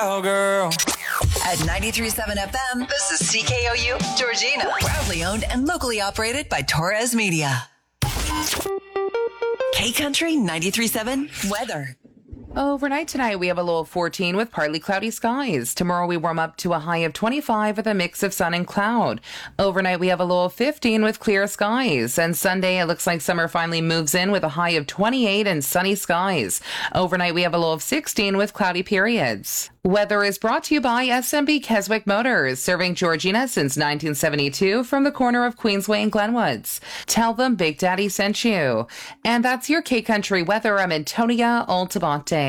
Oh, girl. At 93.7 FM, this is CKOU, Georgina. Proudly owned and locally operated by Torres Media. K-Country 93.7 weather. Overnight tonight, we have a low of 14 with partly cloudy skies. Tomorrow, we warm up to a high of 25 with a mix of sun and cloud. Overnight, we have a low of 15 with clear skies. And Sunday, it looks like summer finally moves in with a high of 28 and sunny skies. Overnight, we have a low of 16 with cloudy periods. Weather is brought to you by SMB Keswick Motors, serving Georgina since 1972 from the corner of Queensway and Glenwoods. Tell them Big Daddy sent you. And that's your K-Country weather. I'm Antonia Altamonte.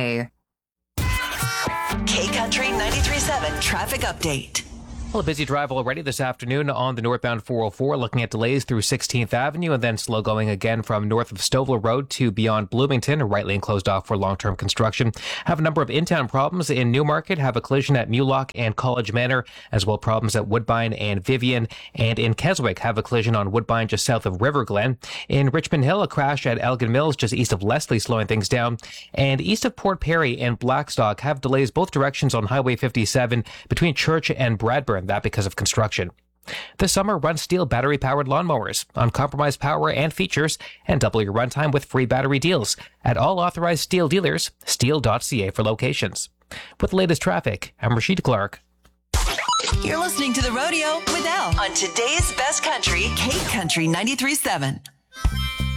K-Country 93.7 traffic update. Well, a busy drive already this afternoon on the northbound 404, looking at delays through 16th Avenue and then slow going again from north of Stovall Road to beyond Bloomington, right lane closed off for long-term construction. Have a number of in-town problems in Newmarket, have a collision at Mulock and College Manor, as well problems at Woodbine and Vivian. And in Keswick, have a collision on Woodbine just south of River Glen. In Richmond Hill, a crash at Elgin Mills just east of Leslie, slowing things down. And east of Port Perry and Blackstock have delays both directions on Highway 57 between Church and Bradburn. That because of construction. This summer, run STIHL battery-powered lawnmowers, uncompromised power and features, and double your runtime with free battery deals at all authorized STIHL dealers, stihl.ca for locations. With the latest traffic, I'm Rashid Clark. You're listening to The Rodeo with Al on today's best country, K-Country 93.7.